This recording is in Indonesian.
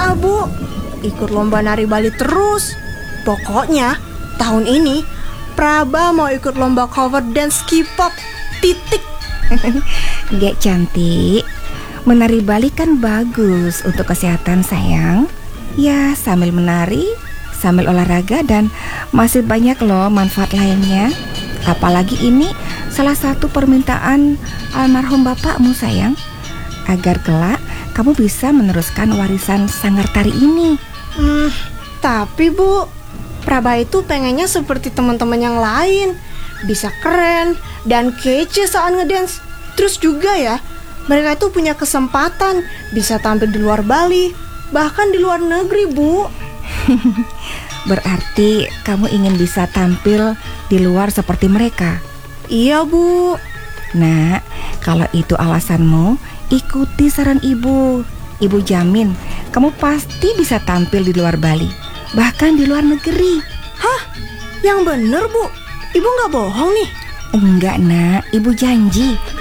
Bu. Ikut lomba nari Bali terus. Pokoknya tahun ini Praba mau ikut lomba cover dance K-pop. Titik. Gek cantik, menari Bali kan bagus untuk kesehatan sayang. Ya sambil menari, sambil olahraga dan masih banyak loh manfaat lainnya. Apalagi ini salah satu permintaan almarhum bapakmu sayang, agar kelak kamu bisa meneruskan warisan sanggar tari ini. Tapi Bu, Praba itu pengennya seperti teman-teman yang lain, bisa keren dan kece saat ngedance. Terus juga ya, mereka itu punya kesempatan bisa tampil di luar Bali, bahkan di luar negeri Bu. Berarti kamu ingin bisa tampil di luar seperti mereka? Iya Bu. Nah, kalau itu alasanmu, ikuti saran ibu. Ibu jamin kamu pasti bisa tampil di luar Bali, bahkan di luar negeri. Hah? Yang bener Bu? Ibu gak bohong nih? Enggak nak, ibu janji.